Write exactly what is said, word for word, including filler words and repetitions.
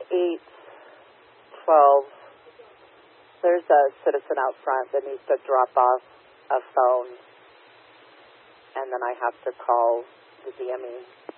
eight twelve, there's a citizen out front that needs to drop off a phone, and then I have to call the D M E.